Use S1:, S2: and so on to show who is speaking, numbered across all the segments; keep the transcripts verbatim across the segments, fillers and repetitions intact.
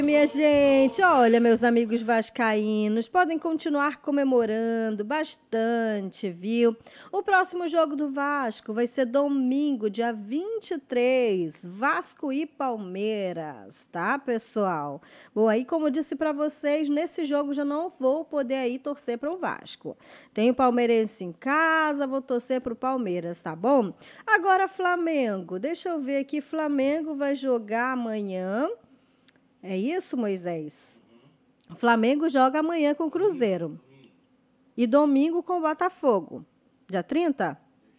S1: Minha gente, olha, meus amigos vascaínos, podem continuar comemorando bastante, viu? O próximo jogo do Vasco vai ser domingo, dia vinte e três, Vasco e Palmeiras, tá, pessoal? Bom, aí como eu disse para vocês, nesse jogo já não vou poder aí torcer para o Vasco. Tenho palmeirense em casa, vou torcer para o Palmeiras, tá bom? Agora Flamengo, deixa eu ver aqui, Flamengo vai jogar amanhã. É isso, Moisés? O Flamengo joga amanhã com o Cruzeiro. E domingo com o Botafogo. Dia trinta?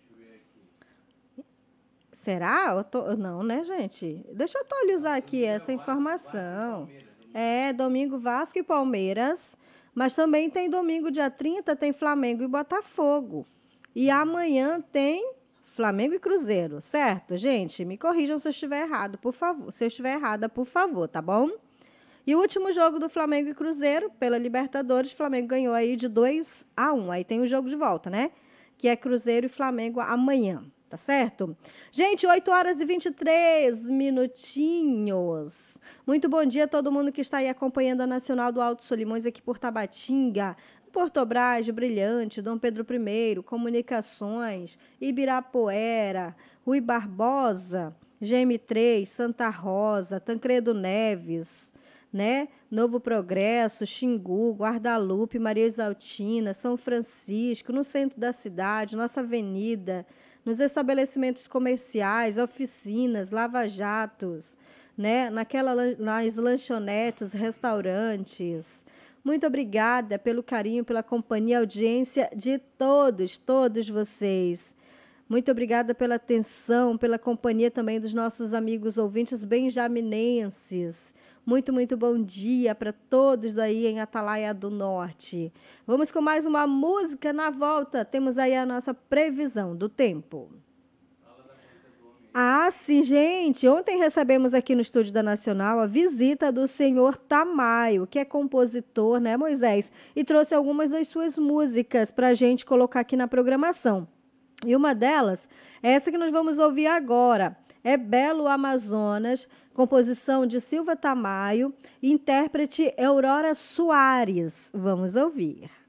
S1: Será? Eu tô... Não, né, gente? Deixa eu atualizar aqui essa informação. É, domingo Vasco e Palmeiras. Mas também tem domingo, dia trinta, tem Flamengo e Botafogo. E amanhã tem Flamengo e Cruzeiro, certo, gente? Me corrijam se eu estiver errado, por favor. Se eu estiver errada, por favor, tá bom? E o último jogo do Flamengo e Cruzeiro, pela Libertadores, o Flamengo ganhou aí de dois a um. Aí tem o jogo de volta, né? Que é Cruzeiro e Flamengo amanhã, tá certo? Gente, oito horas e vinte e três minutinhos. Muito bom dia a todo mundo que está aí acompanhando a Nacional do Alto Solimões aqui por Tabatinga, Porto Brás, Brilhante, Dom Pedro I, Comunicações, Ibirapuera, Rui Barbosa, G M três, Santa Rosa, Tancredo Neves, né? Novo Progresso, Xingu, Guadalupe, Maria Exaltina, São Francisco, no centro da cidade, nossa avenida, nos estabelecimentos comerciais, oficinas, lava-jatos, né? Naquela, nas lanchonetes, restaurantes. Muito obrigada pelo carinho, pela companhia, audiência de todos, todos vocês. Muito obrigada pela atenção, pela companhia também dos nossos amigos ouvintes benjaminenses. Muito, muito bom dia para todos aí em Atalaia do Norte. Vamos com mais uma música na volta. Temos aí a nossa previsão do tempo. Ah, sim, gente. Ontem recebemos aqui no Estúdio da Nacional a visita do senhor Tamayo, que é compositor, né, Moisés? E trouxe algumas das suas músicas para a gente colocar aqui na programação. E uma delas é essa que nós vamos ouvir agora. É Belo Amazonas, composição de Silva Tamayo, intérprete Aurora Soares. Vamos ouvir.